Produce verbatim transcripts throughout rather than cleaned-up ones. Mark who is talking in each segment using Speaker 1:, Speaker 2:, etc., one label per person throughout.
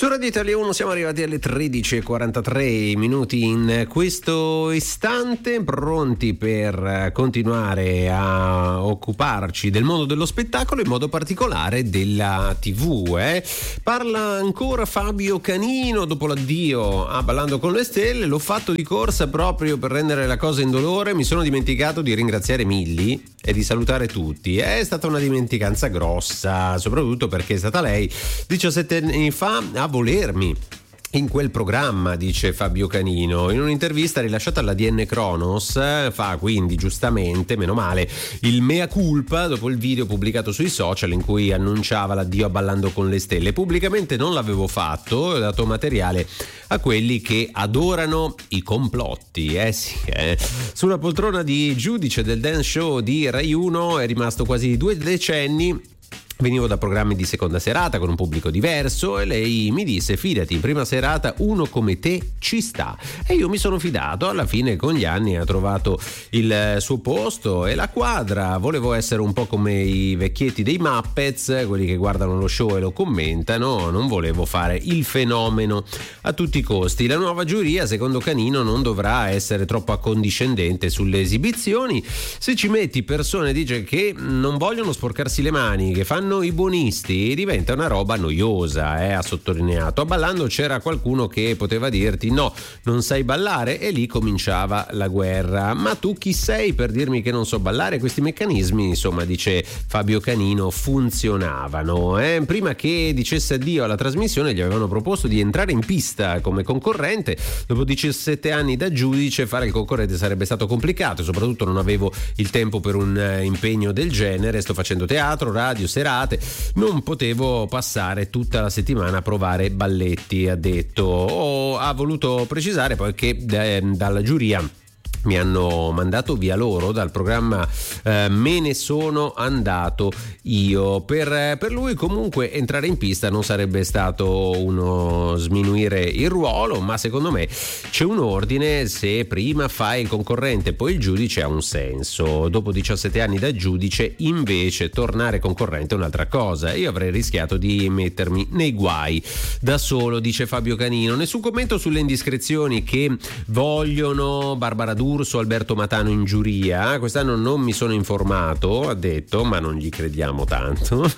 Speaker 1: Su Radio Italia uno siamo arrivati alle tredici e quarantatré minuti in questo istante, pronti per continuare a occuparci del mondo dello spettacolo, in modo particolare della tivù. Eh? Parla ancora Fabio Canino dopo l'addio a Ballando con le Stelle. L'ho fatto di corsa proprio per rendere la cosa indolore. Mi sono dimenticato di ringraziare Milly e di salutare tutti. È stata una dimenticanza grossa, soprattutto perché è stata lei diciassette anni fa a volermi in quel programma, dice Fabio Canino. In un'intervista rilasciata alla D N Kronos fa quindi giustamente, meno male, il mea culpa dopo il video pubblicato sui social in cui annunciava l'addio a Ballando con le Stelle. Pubblicamente non l'avevo fatto, ho dato materiale a quelli che adorano i complotti. Eh sì, eh. Sulla poltrona di giudice del dance show di Rai uno è rimasto quasi due decenni. Venivo da programmi di seconda serata con un pubblico diverso e lei mi disse: fidati, in prima serata uno come te ci sta. E io mi sono fidato. Alla fine con gli anni ha trovato il suo posto e la quadra. Volevo essere un po' come i vecchietti dei Muppets, quelli che guardano lo show e lo commentano. Non volevo fare il fenomeno a tutti i costi. La nuova giuria, secondo Canino, non dovrà essere troppo accondiscendente sulle esibizioni. Se ci metti persone, dice, che non vogliono sporcarsi le mani, che fanno i buonisti, diventa una roba noiosa, eh, ha sottolineato. A Ballando c'era qualcuno che poteva dirti no, non sai ballare, e lì cominciava la guerra. Ma tu chi sei per dirmi che non so ballare? Questi meccanismi, insomma, dice Fabio Canino, funzionavano. Eh. Prima che dicesse addio alla trasmissione gli avevano proposto di entrare in pista come concorrente. Dopo diciassette anni da giudice fare il concorrente sarebbe stato complicato, soprattutto non avevo il tempo per un impegno del genere. Sto facendo teatro, radio, serate, non potevo passare tutta la settimana a provare balletti, ha detto. O ha voluto precisare poi che eh, dalla giuria mi hanno mandato via loro dal programma, eh, me ne sono andato io. Per, per lui comunque entrare in pista non sarebbe stato uno sminuire il ruolo, ma secondo me c'è un ordine: se prima fai il concorrente poi il giudice ha un senso. Dopo diciassette anni da giudice invece tornare concorrente è un'altra cosa. Io avrei rischiato di mettermi nei guai da solo, dice Fabio Canino. Nessun commento sulle indiscrezioni che vogliono Barbara D'Urso, Alberto Matano in giuria. Quest'anno non mi sono informato, ha detto, ma non gli crediamo tanto.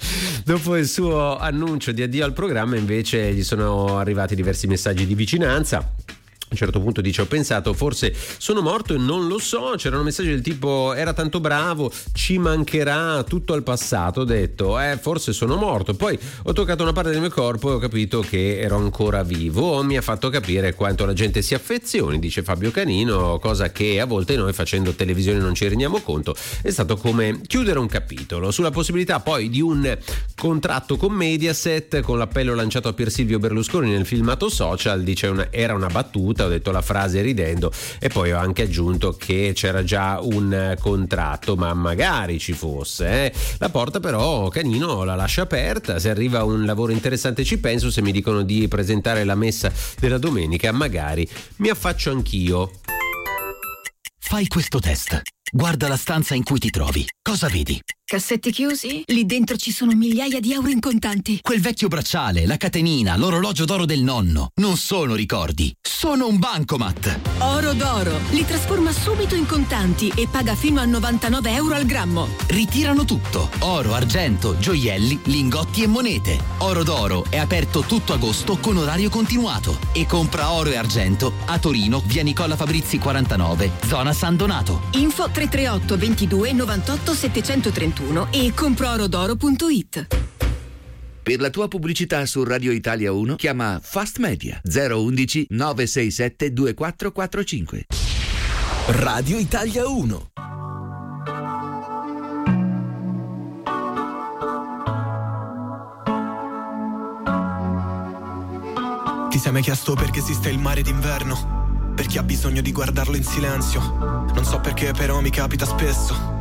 Speaker 1: Dopo il suo annuncio di addio al programma invece gli sono arrivati diversi messaggi di vicinanza. A un certo punto dice: ho pensato forse sono morto e non lo so. C'erano messaggi del tipo: era tanto bravo, ci mancherà, tutto al passato. Ho detto eh forse sono morto, poi ho toccato una parte del mio corpo e ho capito che ero ancora vivo. Mi ha fatto capire quanto la gente si affezioni, dice Fabio Canino, cosa che a volte noi facendo televisione non ci rendiamo conto. È stato come chiudere un capitolo. Sulla possibilità poi di un contratto con Mediaset, con l'appello lanciato a Pier Silvio Berlusconi nel filmato social, dice una, era una battuta. Ho detto la frase ridendo e poi ho anche aggiunto che c'era già un contratto, ma magari ci fosse. Eh. La porta però Canino la lascia aperta. Se arriva un lavoro interessante ci penso, se mi dicono di presentare la messa della domenica magari mi affaccio anch'io.
Speaker 2: Fai questo test. Guarda la stanza in cui ti trovi. Cosa vedi?
Speaker 3: Cassetti chiusi? Lì dentro ci sono migliaia di euro in contanti.
Speaker 2: Quel vecchio bracciale, la catenina, l'orologio d'oro del nonno. Non sono ricordi, sono un bancomat.
Speaker 3: Oro d'oro. Li trasforma subito in contanti e paga fino a novantanove euro al grammo.
Speaker 2: Ritirano tutto. Oro, argento, gioielli, lingotti e monete. Oro d'oro è aperto tutto agosto con orario continuato. E compra oro e argento a Torino, via Nicola Fabrizi quarantanove, zona San Donato.
Speaker 3: Info tre tre otto ventidue novantotto settecentotrentuno e comproorodoro punto it.
Speaker 4: Per la tua pubblicità su Radio Italia uno chiama Fast Media zero undici nove sei sette due quattro quattro cinque.
Speaker 2: Radio Italia uno.
Speaker 5: Ti sei mai chiesto perché esiste il mare d'inverno? Per chi ha bisogno di guardarlo in silenzio. Non so perché però mi capita spesso